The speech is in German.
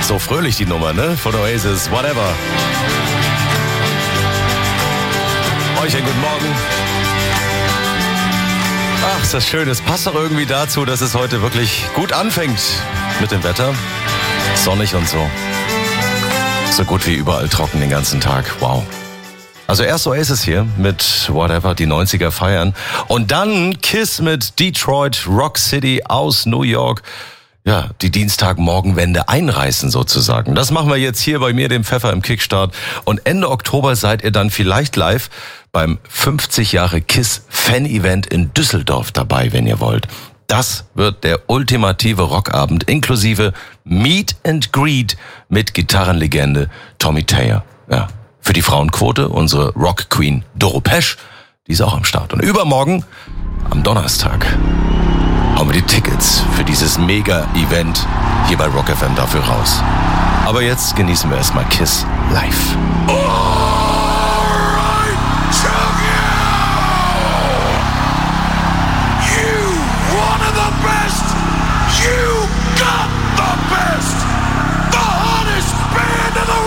So fröhlich die Nummer, ne? Von Oasis, Whatever. Euch einen guten Morgen. Ach, ist das schön. Es passt doch irgendwie dazu, dass es heute wirklich gut anfängt mit dem Wetter. Sonnig und so. So gut wie überall trocken den ganzen Tag. Wow. Also erst Oasis hier mit Whatever, die 90er feiern. Und dann Kiss mit Detroit, Rock City aus New York. Ja, die Dienstagmorgenwende einreißen sozusagen. Das machen wir jetzt hier bei mir, dem Pfeffer im Kickstart. Und Ende Oktober seid ihr dann vielleicht live beim 50 Jahre Kiss Fan-Event in Düsseldorf dabei, wenn ihr wollt. Das wird der ultimative Rockabend inklusive Meet and Greet mit Gitarrenlegende Tommy Thayer. Ja, für die Frauenquote unsere Rock Queen Doro Pesch, die ist auch am Start. Und übermorgen, am Donnerstag, hauen wir die Tickets für dieses Mega-Event hier bei Rock FM dafür raus. Aber jetzt genießen wir erstmal Kiss live.